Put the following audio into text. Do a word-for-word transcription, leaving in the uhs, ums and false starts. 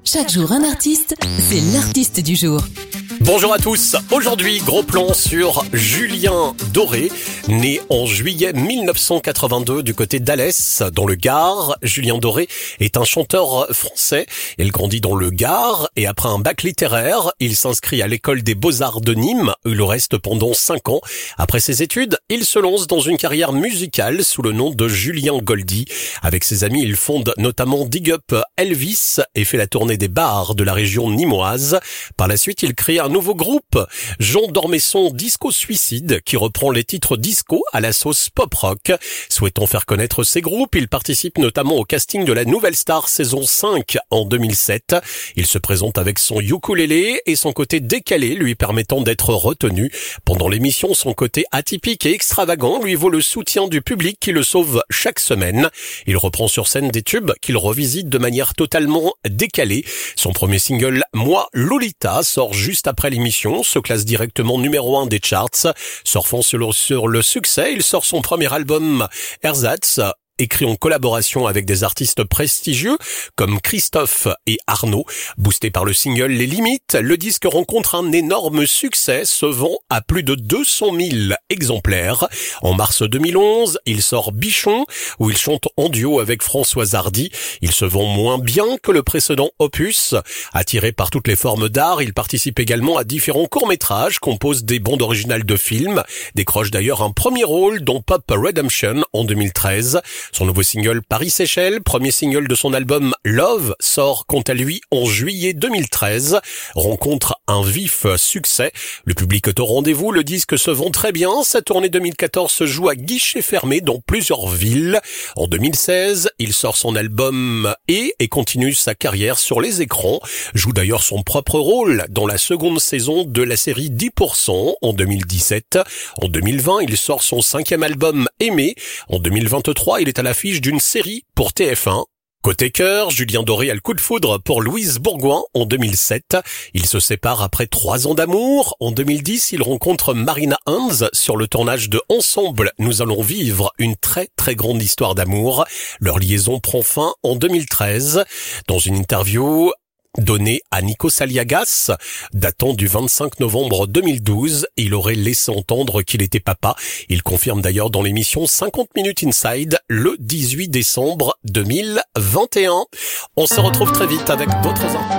Chaque jour un artiste, c'est l'artiste du jour. Bonjour à tous, aujourd'hui gros plan sur Julien Doré, né en juillet mille neuf cent quatre-vingt-deux du côté d'Alès, dans le Gard. Julien Doré est un chanteur français, il grandit dans le Gard et après un bac littéraire, il s'inscrit à l'école des Beaux-Arts de Nîmes, où il reste pendant cinq ans. Après ses études, il se lance dans une carrière musicale sous le nom de Julien Goldie. Avec ses amis, il fonde notamment Dig Up Elvis et fait la tournée des bars de la région nîmoise. Par la suite, il crée un nouveau groupe, Jean d'Ormesson Disco Suicide, qui reprend les titres disco à la sauce pop-rock. Souhaitant faire connaître ses groupes, il participe notamment au casting de la Nouvelle Star saison cinq en deux mille sept. Il se présente avec son ukulélé et son côté décalé lui permettant d'être retenu. Pendant l'émission, son côté atypique et extravagant lui vaut le soutien du public qui le sauve chaque semaine. Il reprend sur scène des tubes qu'il revisite de manière totalement décalée. Son premier single, Moi Lolita, sort juste après l'émission, se classe directement numéro un des charts. Surfant sur le, sur le succès, il sort son premier album, Ersatz, écrit en collaboration avec des artistes prestigieux comme Christophe et Arnaud. Boosté par le single Les Limites, le disque rencontre un énorme succès, se vend à plus de deux cent mille exemplaires. En mars deux mille onze, il sort Bichon, où il chante en duo avec Françoise Hardy. Il se vend moins bien que le précédent opus. Attiré par toutes les formes d'art, il participe également à différents courts-métrages, compose des bandes originales de films, décroche d'ailleurs un premier rôle dans Pop Redemption en deux mille treize. Son nouveau single Paris-Séchelles, premier single de son album Love, sort quant à lui en juillet deux mille treize, rencontre un vif succès. Le public est au rendez-vous, le disque se vend très bien. Sa tournée deux mille quatorze se joue à guichet fermé dans plusieurs villes. En deux mille seize, il sort son album et, et continue sa carrière sur les écrans. Joue d'ailleurs son propre rôle dans la seconde saison de la série dix pour cent en deux mille dix-sept. En deux mille vingt, il sort son cinquième album Aimé. En deux mille vingt-trois, il est à l'affiche d'une série pour T F un. Côté cœur, Julien Doré a le coup de foudre pour Louise Bourgoin en deux mille sept. Ils se séparent après trois ans d'amour. En deux mille dix, il rencontre Marina Hans sur le tournage de Ensemble. Nous allons vivre une très très grande histoire d'amour. Leur liaison prend fin en deux mille treize. Dans une interview donné à Nikos Aliagas, datant du vingt-cinq novembre deux mille douze, il aurait laissé entendre qu'il était papa. Il confirme d'ailleurs dans l'émission cinquante minutes Inside le dix-huit décembre deux mille vingt et un. On se retrouve très vite avec d'autres infos.